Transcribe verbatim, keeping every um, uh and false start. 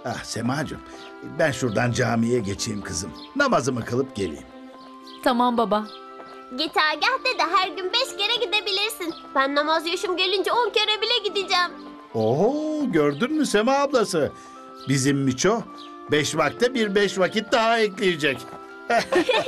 Ah Semacığım, ben şuradan camiye geçeyim kızım. Namazımı kılıp geleyim. Tamam baba. Git Agah'ta da her gün beş kere gidebilirsin. Ben namaz yaşım gelince on kere bile gideceğim. Oo, gördün mü Sema ablası? Bizim Miço beş vakte bir beş vakit daha ekleyecek.